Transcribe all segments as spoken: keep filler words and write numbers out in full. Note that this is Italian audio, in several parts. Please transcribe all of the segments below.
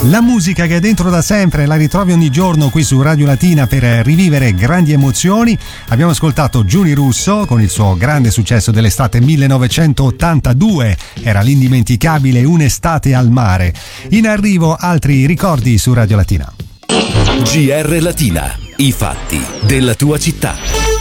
La musica che è dentro da sempre la ritrovi ogni giorno qui su Radio Latina per rivivere grandi emozioni. Abbiamo ascoltato Giuni Russo con il suo grande successo dell'estate millenovecentottantadue, era l'indimenticabile Un'estate al mare. In arrivo altri ricordi su Radio Latina. G R Latina, i fatti della tua città.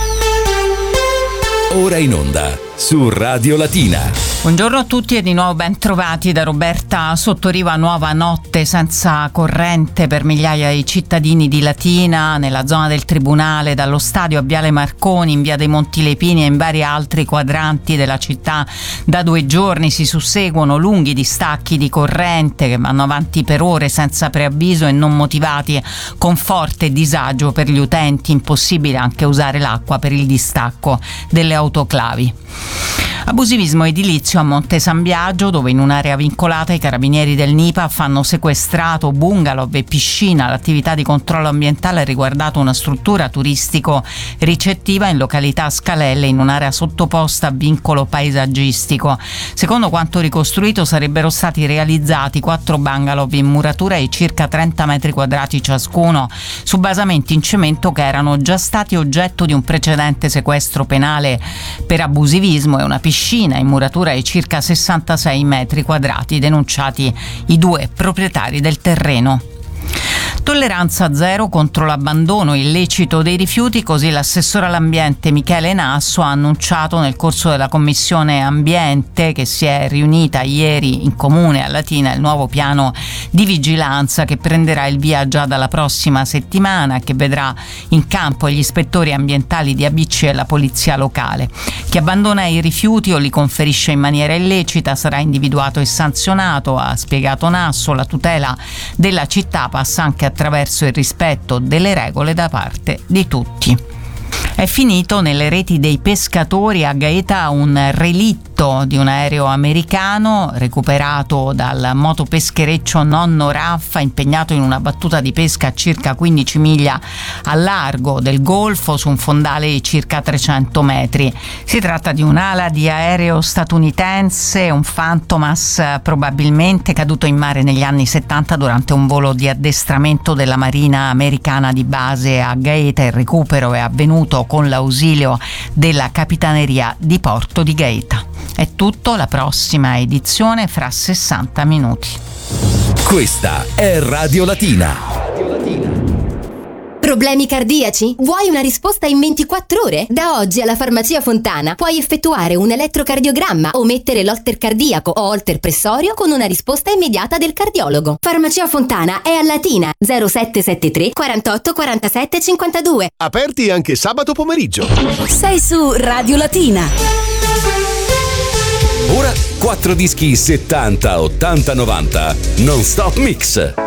Ora in onda su Radio Latina. Buongiorno a tutti e di nuovo ben trovati da Roberta Sottoriva. Nuova notte senza corrente per migliaia di cittadini di Latina, nella zona del Tribunale, dallo stadio a Viale Marconi, in via dei Monti Lepini e in vari altri quadranti della città. Da due giorni si susseguono lunghi distacchi di corrente che vanno avanti per ore senza preavviso e non motivati, con forte disagio per gli utenti, impossibile anche usare l'acqua per il distacco delle autoclavi. Abusivismo edilizio a Monte San Biagio, dove in un'area vincolata i carabinieri del N I P A hanno sequestrato bungalow e piscina. L'attività di controllo ambientale ha riguardato una struttura turistico-ricettiva in località Scalelle, in un'area sottoposta a vincolo paesaggistico. Secondo quanto ricostruito sarebbero stati realizzati quattro bungalow in muratura di circa trenta metri quadrati ciascuno, su basamenti in cemento che erano già stati oggetto di un precedente sequestro penale per abusivismo, e una piscina in muratura di circa sessantasei metri quadrati, denunciati i due proprietari del terreno. Tolleranza zero contro l'abbandono illecito dei rifiuti, così l'assessore all'ambiente Michele Nasso ha annunciato nel corso della commissione ambiente che si è riunita ieri in comune a Latina il nuovo piano di vigilanza che prenderà il via già dalla prossima settimana, che vedrà in campo gli ispettori ambientali di A B C e la polizia locale. Chi abbandona i rifiuti o li conferisce in maniera illecita sarà individuato e sanzionato, ha spiegato Nasso. La tutela della città passa anche attraverso il rispetto delle regole da parte di tutti. È finito nelle reti dei pescatori a Gaeta un relitto di un aereo americano recuperato dal motopeschereccio Nonno Raffa, impegnato in una battuta di pesca a circa quindici miglia a largo del golfo su un fondale di circa trecento metri. Si tratta di un'ala di aereo statunitense, un Fantomas, probabilmente caduto in mare negli anni settanta durante un volo di addestramento della Marina americana di base a Gaeta. Il recupero è avvenuto con l'ausilio della Capitaneria di Porto di Gaeta. È tutto, la prossima edizione fra sessanta minuti. Questa è Radio Latina. Problemi cardiaci? Vuoi una risposta in ventiquattro ore? Da oggi alla Farmacia Fontana puoi effettuare un elettrocardiogramma o mettere l'holter cardiaco o holter pressorio con una risposta immediata del cardiologo. Farmacia Fontana è a Latina, zero sette sette tre quarantotto quarantasette cinquantadue. Aperti anche sabato pomeriggio. Sei su Radio Latina. Ora quattro dischi settanta, ottanta, novanta non stop mix.